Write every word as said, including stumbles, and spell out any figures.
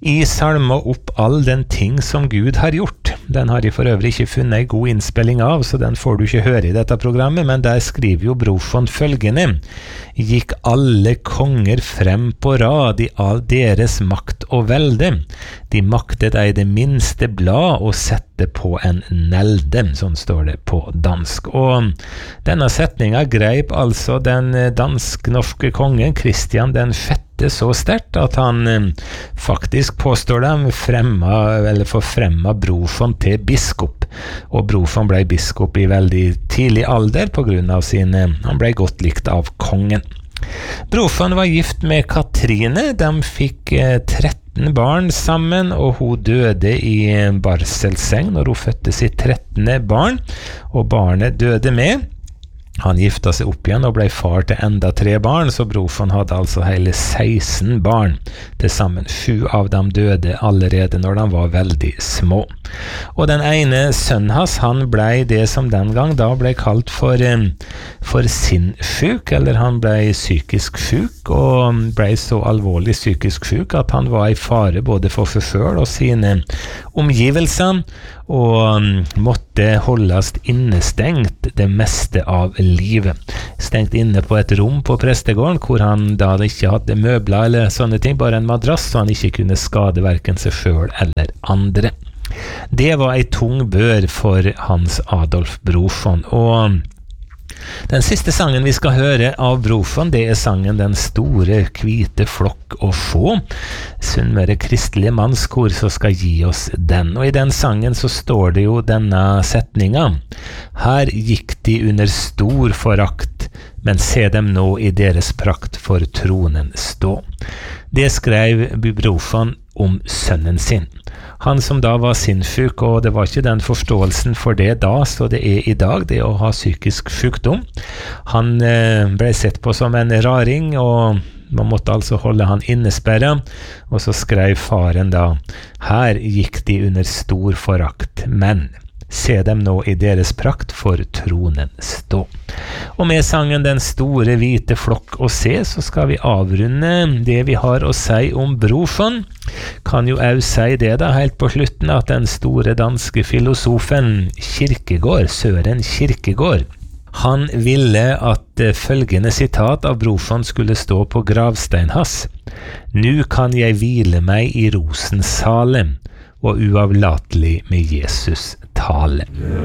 I salmer opp all den ting som Gud har gjort. Den har jeg for øvrig ikke funnet en god innspilling av, så den får du ikke høre i dette programmet, men der skriver jo Brofond følgende: «Gikk alle konger frem på rad i all deres makt og velde. De maktet ei det minste blad og sette på en nelde», sånn står det på dansk. Og denne setningen greip altså den dansk-norske kongen Kristian den sjette så sterkt at han eh, faktisk påstår dem fremma, eller forfremma Brofond til biskop. Og Brofond ble biskop i veldig tidlig alder på grunn av sin, eh, han ble godt likt av kongen. Brofond var gift med Katrine, de fikk eh, tretten barn sammen, og hun døde i barselseng når hun fødte sitt trettende barn, og barnet døde med. Han gifta seg opp igjen og ble far til enda tre barn, så Brofond hadde altså hele seksten barn til sammen. Sju av dem døde allerede når de var veldig små. Og den ene sønnen hans, han ble det som den gang da ble kalt for, for sinnsyk, eller han ble psykisk syk, og ble så alvorlig psykisk syk at han var i fare både for seg selv og sine omgivelser, og måtte holdes innestengt det meste av livet. Stengt inne på et rom på prestegården, hvor han da ikke hadde møbler eller sånne ting, bare en madrass, så han ikke kunne skade hverken seg selv eller andre. Det var en tung bør for Hans Adolf Brofond, og den siste sangen vi skal høre av Brofond, det er sangen Den store hvite flokk å få. Sunnmøre kristelige mannskor så skal gi oss den. Og i den sangen så står det jo denne setninga: «Her gikk de under stor forakt, men se dem nå i deres prakt for tronen stå.» Det skrev Brofond om sønnen sin. Han som da var sinnssyk, og det var ikke den forståelsen for det da, så det er i dag, det å ha psykisk sykdom. Han eh, ble sett på som en raring, og man måtte altså holde han innesperret, og så skrev faren da: «Her gikk de under stor forakt, men se dem nå i deres prakt for tronen stå.» Og med sangen Den store hvite flokk å se, så skal vi avrunde det vi har å si om Brofond. Kan jo også si det da, helt på slutten, at den store danske filosofen Kierkegaard, Søren Kierkegaard, han ville at følgende sitat av Brofond skulle stå på gravsteinen hans: «Nu kan jeg hvile meg i rosens sale, og uavlatelig med Jesus tale.»